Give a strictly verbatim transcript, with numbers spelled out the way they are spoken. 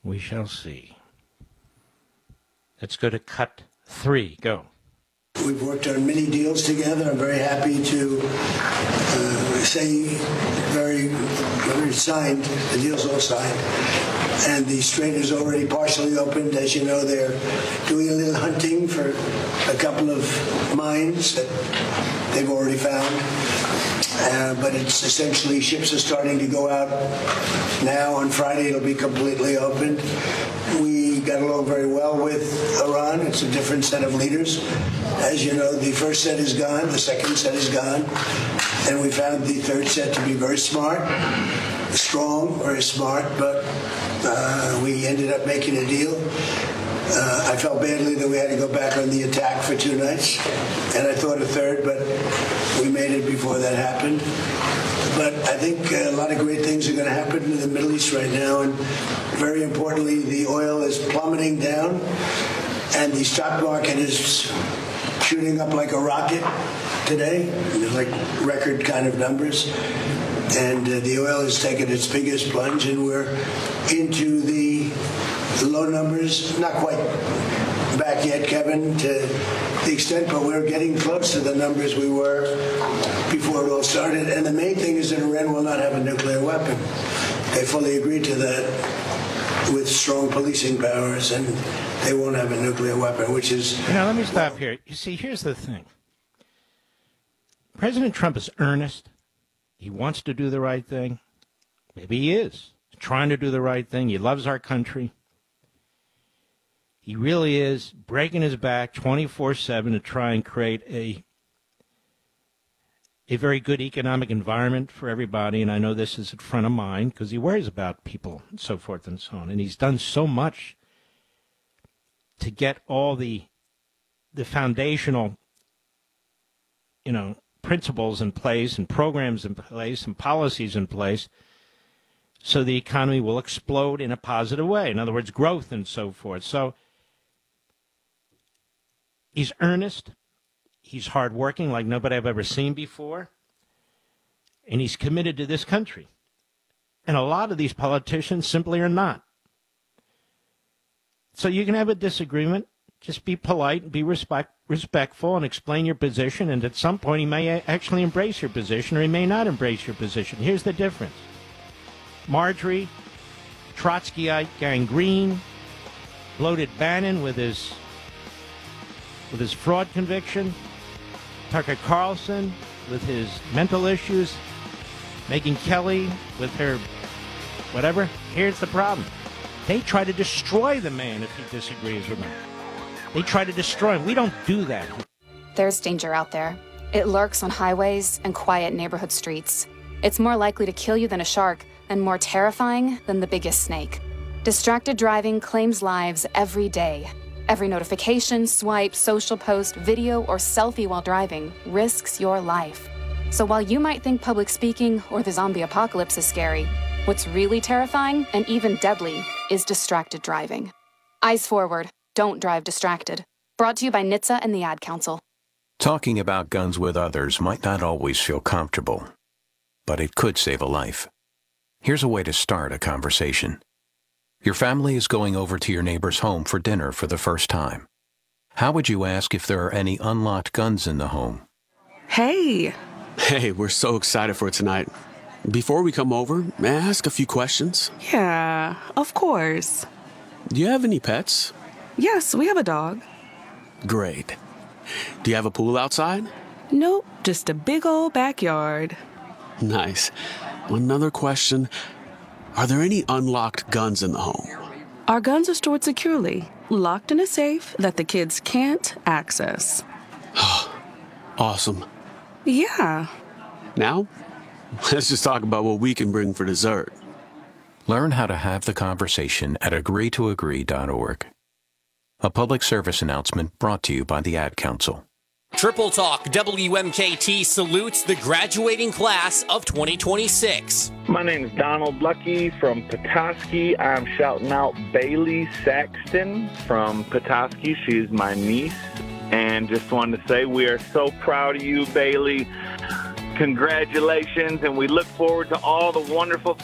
We shall see. Let's go to cut three. Go. We've worked on many deals together. I'm very happy to uh, say very, very signed. The deal's all signed. And the Strait is already partially opened. As you know, they're doing a little hunting for a couple of mines that they've already found. Uh, but it's essentially ships are starting to go out now. On Friday, it'll be completely opened. We got along very well with Iran. It's a different set of leaders. As you know, the first set is gone. The second set is gone. And we found the third set to be very smart, strong, very smart. But uh, we ended up making a deal. Uh, I felt badly that we had to go back on the attack for two nights, and I thought a third, but we made it before that happened. But I think a lot of great things are going to happen in the Middle East right now, and very importantly, the oil is plummeting down, and the stock market is shooting up like a rocket today, like record kind of numbers. And uh, the oil has taken its biggest plunge, and we're into the low numbers, not quite back yet, Kevin, to the extent, but we're getting close to the numbers we were before it all started. And the main thing is that Iran will not have a nuclear weapon. They fully agreed to that with strong policing powers, and they won't have a nuclear weapon, which is... Now, let me stop here. You see, here's the thing. President Trump is earnest. He wants to do the right thing. Maybe he is trying to do the right thing. He loves our country. He really is breaking his back twenty-four seven to try and create a a very good economic environment for everybody. And I know this is at front of mind because he worries about people and so forth and so on. And he's done so much to get all the the foundational, you know, principles in place and programs in place and policies in place so the economy will explode in a positive way. In other words, growth and so forth. So he's earnest. He's hardworking like nobody I've ever seen before. And he's committed to this country. And a lot of these politicians simply are not. So you can have a disagreement. Just be polite and be respect, respectful and explain your position. And at some point, he may actually embrace your position or he may not embrace your position. Here's the difference. Marjorie, Trotskyite gangrene, bloated Bannon with his with his fraud conviction, Tucker Carlson with his mental issues, Megyn Kelly with her whatever. Here's the problem. They try to destroy the man if he disagrees with them. They try to destroy him. We don't do that. There's danger out there. It lurks on highways and quiet neighborhood streets. It's more likely to kill you than a shark and more terrifying than the biggest snake. Distracted driving claims lives every day. Every notification, swipe, social post, video, or selfie while driving risks your life. So while you might think public speaking or the zombie apocalypse is scary, what's really terrifying and even deadly is distracted driving. Eyes forward. Don't drive distracted. Brought to you by N H T S A and the Ad Council. Talking about guns with others might not always feel comfortable, but it could save a life. Here's a way to start a conversation. Your family is going over to your neighbor's home for dinner for the first time. How would you ask if there are any unlocked guns in the home? Hey! Hey, we're so excited for tonight. Before we come over, may I ask a few questions? Yeah, of course. Do you have any pets? Yes, we have a dog. Great. Do you have a pool outside? Nope, just a big old backyard. Nice. Another question. Are there any unlocked guns in the home? Our guns are stored securely, locked in a safe that the kids can't access. Awesome. Yeah. Now, let's just talk about what we can bring for dessert. Learn how to have the conversation at agree to agree dot org. A public service announcement brought to you by the Ad Council. Triple Talk W M K T salutes the graduating class of twenty twenty-six. My name is Donald Lucky from Petoskey. I'm shouting out Bailey Saxton from Petoskey. She's my niece. And just wanted to say we are so proud of you, Bailey. Congratulations, and we look forward to all the wonderful